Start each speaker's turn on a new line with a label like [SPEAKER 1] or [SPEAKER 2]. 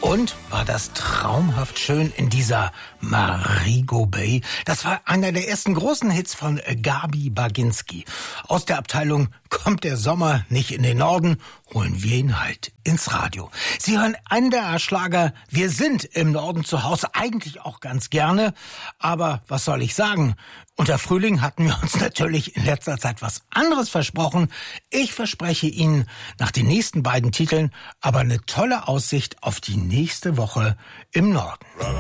[SPEAKER 1] Und war das traumhaft schön in dieser Marigo Bay. Das war einer der ersten großen Hits von Gabi Baginski. Aus der Abteilung Kommt der Sommer nicht in den Norden, holen wir ihn halt ins Radio. Sie hören einen der Schlager. Wir sind im Norden zu Hause, eigentlich auch ganz gerne. Aber was soll ich sagen? Unter Frühling hatten wir uns natürlich in letzter Zeit was anderes versprochen. Ich verspreche Ihnen nach den nächsten beiden Titeln aber eine tolle Aussicht auf die nächste Woche im Norden.